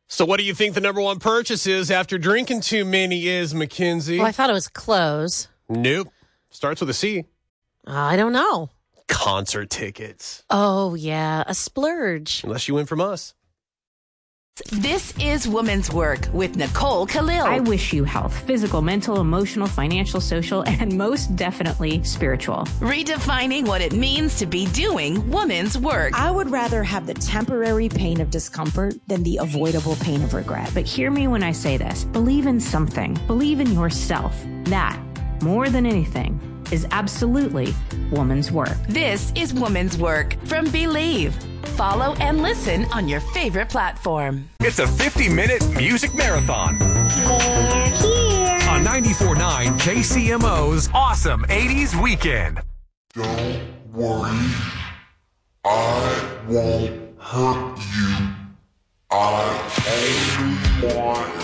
So what do you think the number one purchase is after drinking too many is, Mackenzie? Well, I thought it was clothes. Nope. Starts with a C. I don't know. Concert tickets. Oh, yeah, a splurge. Unless you win from us. This is Woman's Work with Nicole Khalil. I wish you health, physical, mental, emotional, financial, social, and most definitely spiritual. Redefining what it means to be doing woman's work. I would rather have the temporary pain of discomfort than the avoidable pain of regret. But hear me when I say this. Believe in something. Believe in yourself. That, more than anything, is absolutely woman's work. This is Woman's Work from Believe. Follow and listen on your favorite platform. It's a 50-minute music marathon. On 94.9 KCMO's Awesome 80s Weekend. Don't worry. I won't hurt you. I only want